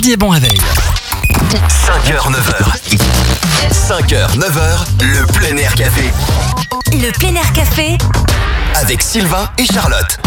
Midi et bon réveil. 5h, 9h. 5h, 9h, le plein air café. Le plein air café Avec Sylvain et Charlotte.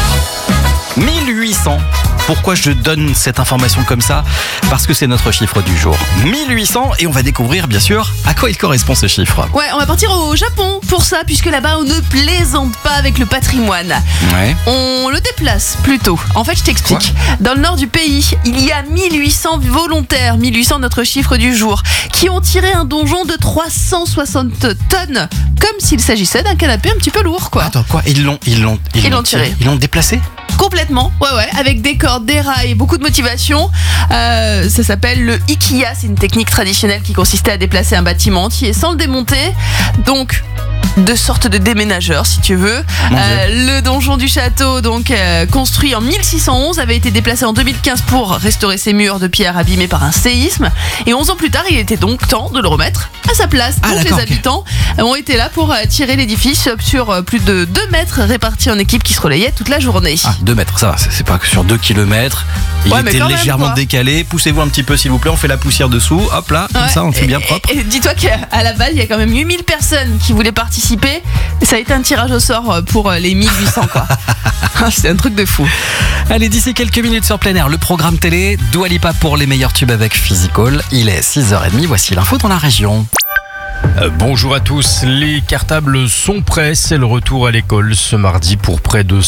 1800. Pourquoi je donne cette information comme ça ? Parce que c'est notre chiffre du jour. 1800, et on va découvrir bien sûr à quoi il correspond ce chiffre. Ouais, on va partir au Japon pour ça, puisque là-bas on ne plaisante pas avec le patrimoine. Ouais. On le déplace plutôt. En fait, je t'explique. Dans le nord du pays, il y a 1800 volontaires, 1800 notre chiffre du jour, qui ont tiré un donjon de 360 tonnes, comme s'il s'agissait d'un canapé un petit peu lourd, quoi. Attends, quoi ? Ils l'ont tiré. Ils l'ont déplacé ? Complètement, ouais, avec des cordes, des rails, beaucoup de motivation. Ça s'appelle le Ikiya, c'est une technique traditionnelle qui consistait à déplacer un bâtiment entier sans le démonter. Donc, de sorte de déménageur, si tu veux. Le donjon du château, donc construit en 1611, avait été déplacé en 2015 pour restaurer ses murs de pierre abîmés par un séisme. Et 11 ans plus tard, il était donc temps de le remettre à sa place. Donc les habitants ont été là pour tirer l'édifice sur plus de 2 mètres répartis en équipes qui se relayaient toute la journée. 2 mètres, ça va, c'est pas que sur 2 kilomètres. Il était légèrement décalé. Poussez-vous un petit peu s'il vous plaît, on fait la poussière dessous. Hop là, comme ça on le fait bien propre. Et dis-toi qu'à la base, il y a quand même 8000 personnes qui voulaient participer. Et ça a été un tirage au sort pour les 1800 quoi. C'est un truc de fou. Allez, d'ici quelques minutes sur plein air, le programme télé Dua Lipa pour les meilleurs tubes avec Physical. Il est 6h30, voici l'info dans la région. Bonjour à tous, les cartables sont prêts, c'est le retour à l'école ce mardi pour près de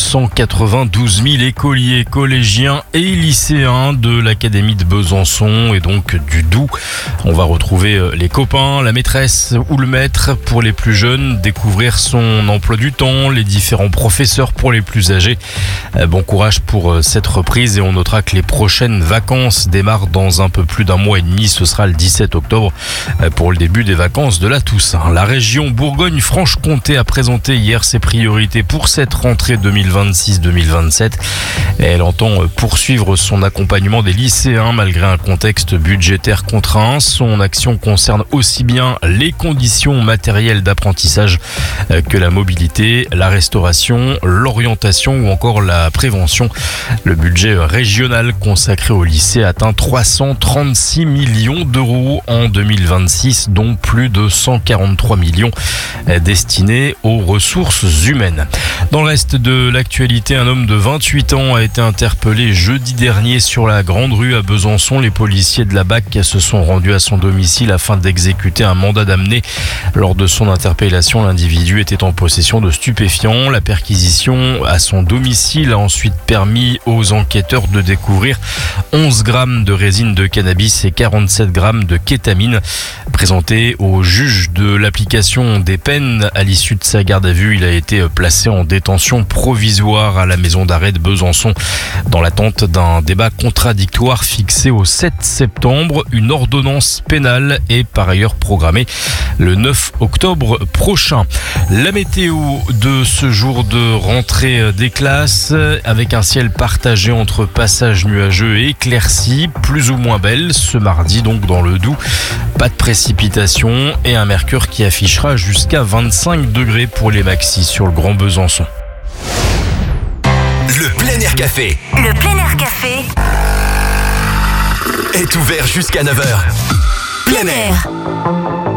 192 000 écoliers, collégiens et lycéens de l'Académie de Besançon et donc du Doubs. On va retrouver les copains, la maîtresse ou le maître pour les plus jeunes, découvrir son emploi du temps, les différents professeurs pour les plus âgés. Bon courage pour cette reprise et on notera que les prochaines vacances démarrent dans un peu plus d'un mois et demi, ce sera le 17 octobre pour le début des vacances de la Toussaint. La région Bourgogne-Franche-Comté a présenté hier ses priorités pour cette rentrée 2026-2027. Elle entend poursuivre son accompagnement des lycéens malgré un contexte budgétaire contraint. Son action concerne aussi bien les conditions matérielles d'apprentissage que la mobilité, la restauration, l'orientation ou encore la prévention. Le budget régional consacré au lycée atteint 336 millions d'euros en 2026, dont plus de 143 millions destinés aux ressources humaines. Dans le reste de l'actualité, un homme de 28 ans a été interpellé jeudi dernier sur la Grande Rue à Besançon. Les policiers de la BAC se sont rendus à son domicile afin d'exécuter un mandat d'amener. Lors de son interpellation, l'individu était en possession de stupéfiants. La perquisition à son domicile a ensuite permis aux enquêteurs de découvrir 11 grammes de résine de cannabis et 47 grammes de kétamine. Présenté au juge de l'application des peines à l'issue de sa garde à vue, il a été placé en détention provisoire à la maison d'arrêt de Besançon dans l'attente d'un débat contradictoire fixé au 7 septembre. Une ordonnance pénale est par ailleurs programmée le 9 octobre prochain. La météo de ce jour de rentrée des classes avec un ciel partagé entre passages nuageux et éclaircies, plus ou moins belle ce mardi donc dans le Doubs. Pas de précipitations et un mercure qui affichera jusqu'à 25 degrés pour les maxis sur le Grand Besançon. Le plein air café. Le plein air café Est ouvert jusqu'à 9h. Plein air.